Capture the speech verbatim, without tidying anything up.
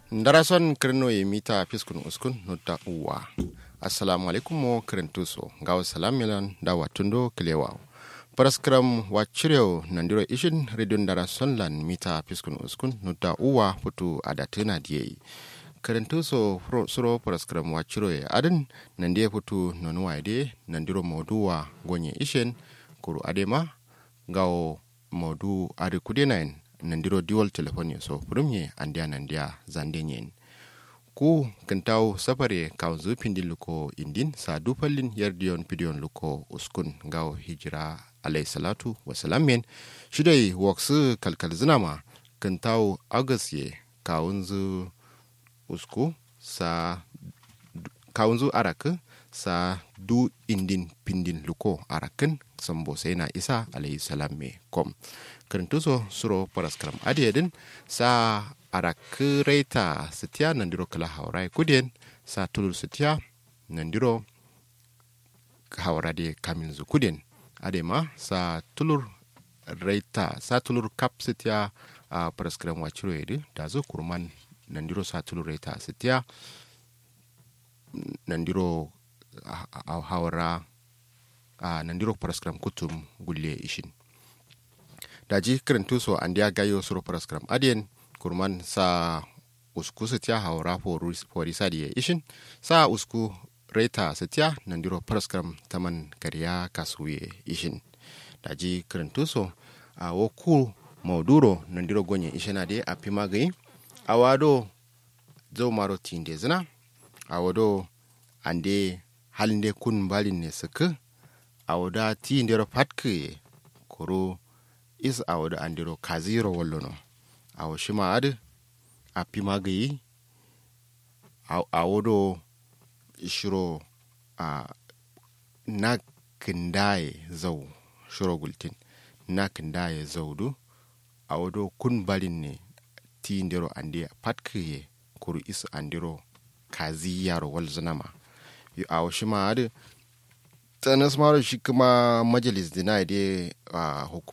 Ndarason kreno ye mita fiskun uskun nutta uwa. Assalamu alaikum mo krentuso. Gawa salam milan da watundo kilewa. Paraskram wachireo nandiro ishin radio ndarason lan mita fiskun uskun nutta uwa futu adatena diye. Krentuso suro paraskram wachiro ye adin nandiye futu nonuwa ide nandiro moduwa gonye ishin kuru adema gawo modu adi kudenain nandiro dual telephone so prumye andia nandia zandenyen ku kentau sapare kaunzu pindin luko indin sa dupalin yardion pidion luko uskun gaw hijra alay salatu wasalamen shidai waksu kalkal zinama kentau agasye kaunzu usku sa kaunzu arak sa du indin pindin luko arakin sambo sena isa alayhi salam me kom krentuso suro paraskram adiedin sa arakreta setia nandiro kala hawrai kudien sa tulur setia nandiro hawrade kamil zu kudien adema sa tulur reita sa tulur kap setia uh, paraskram wachiro edi dazo kurman nandiro sa tulur reita setia nandiro uh, hawra uh, nandiro paraskram kutum gulle ishin daji krentuso andia gayo suro paraskram adien kurman sa usku setia hawra for forisa die ishin sa usku reta setia nandiro paraskram taman kariya kasuye ishin daji krentuso a uh, woku mauduro nandiro gonye ishina de apima gai awado zo maro tinde zina awado ande halinde kun balin ne saka awada ti ndero patke koro is awada andero kaziro wallono aw shima ad apima gai awodo shiro a na kindaye zau shiro gultin na kindaye zaudu awodo kun balin ne ti ndero ande patke koro is andero kaziyaro walzanama yu aw shima ad tanas maro shi kuma majalis dina de uh,